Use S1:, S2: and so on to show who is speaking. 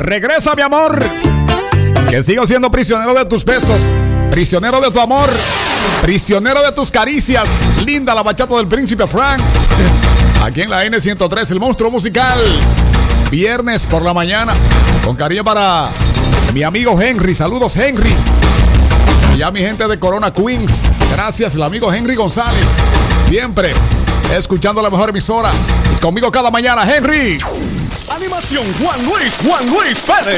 S1: Regresa, mi amor. Que sigo siendo prisionero de tus besos, prisionero de tu amor, prisionero de tus caricias. Linda la bachata del Príncipe Frank. Aquí en la N103, el monstruo musical. Viernes por la mañana. Con cariño para mi amigo Henry. Saludos, Henry. Y a mi gente de Corona Queens. Gracias, el amigo Henry González. Siempre escuchando la mejor emisora. Y conmigo cada mañana, Henry.
S2: Animación Juan Luis Pérez.